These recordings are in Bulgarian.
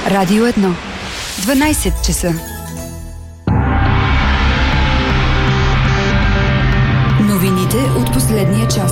Радио 1. 12 часа. Новините от последния час.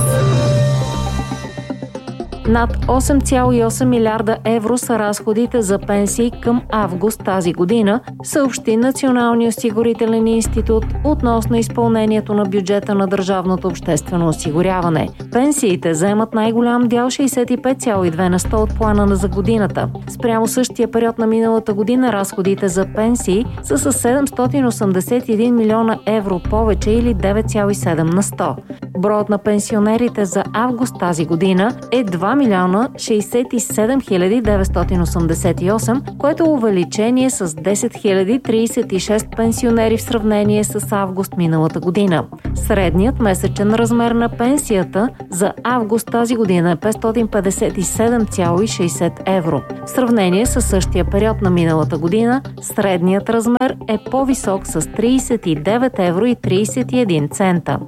Над 8,8 милиарда евро са разходите за пенсии към август тази година, съобщи Националния осигурителен институт относно изпълнението на бюджета на държавното обществено осигуряване. Пенсиите заемат най-голям дял 65,2 на 100 от плана за годината. Спрямо същия период на миналата година разходите за пенсии са с 781 милиона евро повече или 9,7 на 100. Броят на пенсионерите за август тази година е 2 милиона 67 хиляди 988, което е увеличение с 10 хиляди 36 пенсионери в сравнение с август миналата година. Средният месечен размер на пенсията за август тази година е 557,60 евро. В сравнение с същия период на миналата година, средният размер е по-висок с 39 евро и 31 цента.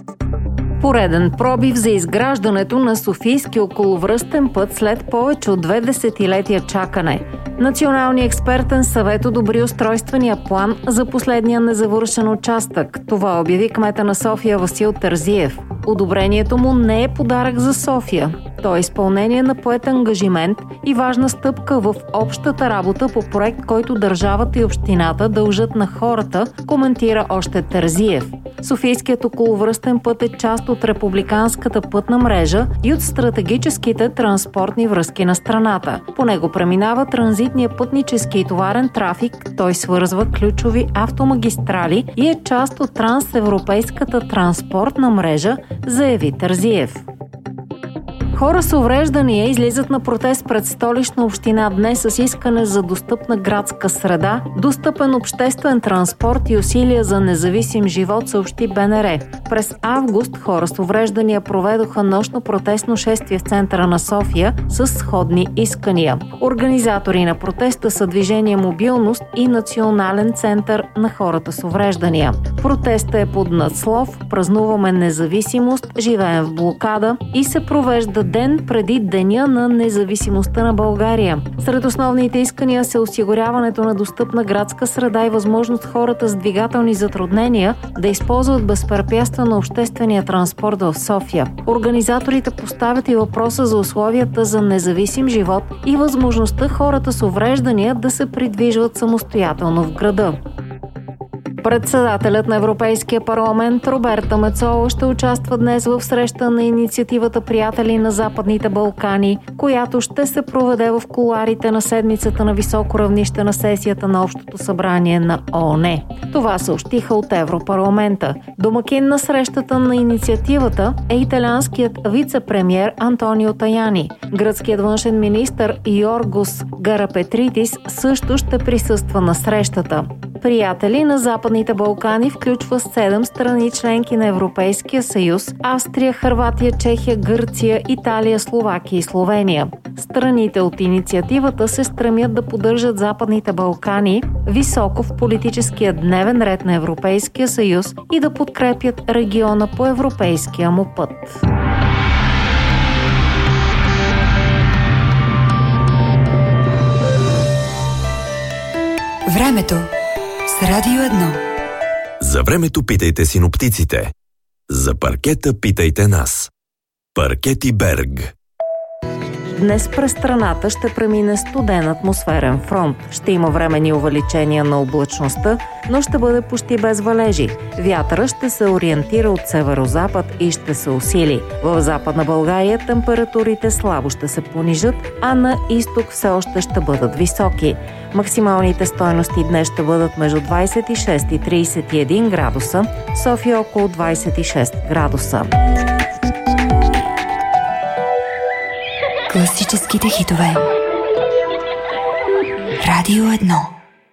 Пореден пробив за изграждането на Софийски околовръстен път след повече от 2 десетилетия чакане. Националният експертен съвет одобри устройствения план за последния незавършен участък. Това обяви кмета на София Васил Терзиев. Одобрението му не е подарък за София. То е изпълнение на поет ангажимент и важна стъпка в общата работа по проект, който държавата и общината дължат на хората, коментира още Терзиев. Софийският околовръстен път е част от републиканската пътна мрежа и от стратегическите транспортни връзки на страната. По него преминава транзитния пътнически и товарен трафик, той свързва ключови автомагистрали и е част от трансевропейската транспортна мрежа, заяви Терзиев. Хора с увреждания излизат на протест пред Столична община днес с искане за достъпна градска среда, достъпен обществен транспорт и усилия за независим живот, съобщи БНР. През август хора с увреждания проведоха нощно протестно шествие в центъра на София с сходни искания. Организатори на протеста са Движение Мобилност и Национален център на хората с увреждания. Протестът е под надслов "Празнуваме независимост, живеем в блокада" и се провежда ден преди Деня на независимостта на България. Сред основните искания са осигуряването на достъпна градска среда и възможност хората с двигателни затруднения да използват безпрепятствено обществения транспорт в София. Организаторите поставят и въпроса за условията за независим живот и възможността хората с увреждания да се придвижват самостоятелно в града. Председателят на Европейския парламент Роберта Мецола ще участва днес в среща на инициативата "Приятели на Западните Балкани", която ще се проведе в кулоарите на седмицата на високо равнище на сесията на Общото събрание на ООН. Това съобщиха от Европарламента. Домакин на срещата на инициативата е италианският вице-премиер Антонио Таяни. Гръцкият външен министър Йоргос Гарапетритис също ще присъства на срещата. Приятели на Западните Балкани включва 7 страни членки на Европейския съюз: Австрия, Хърватия, Чехия, Гърция, Италия, Словакия и Словения. Страните от инициативата се стремят да поддържат Западните Балкани високо в политическия дневен ред на Европейския съюз и да подкрепят региона по европейския му път. Времето с Радио 1. За времето питайте синоптиците. За паркета питайте нас. Паркети Берг. Днес през страната ще премине студен атмосферен фронт. Ще има временни увеличения на облачността, но ще бъде почти без валежи. Вятърът ще се ориентира от северозапад и ще се усили. В Западна България температурите слабо ще се понижат, а на изток все още ще бъдат високи. Максималните стойности днес ще бъдат между 26 и 31 градуса, София около 26 градуса. Класическите хитове. Радио 1.